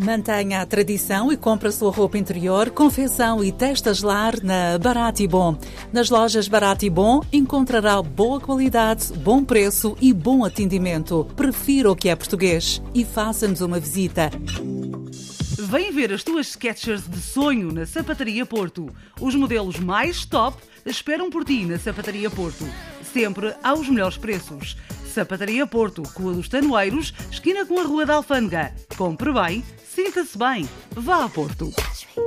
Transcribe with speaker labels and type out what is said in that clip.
Speaker 1: Mantenha a tradição e compre a sua roupa interior, confecção e testas lar na Barato e Bom. Nas lojas Barato e Bom encontrará boa qualidade, bom preço e bom atendimento. Prefira o que é português e faça-nos uma visita.
Speaker 2: Vem ver as tuas Skechers de sonho na Sapataria Porto. Os modelos mais top esperam por ti na Sapataria Porto. Sempre aos melhores preços. Sapataria Porto, Rua dos Tanoeiros, esquina com a Rua da Alfândega. Compre bem, sinta-se bem. Vá a Porto.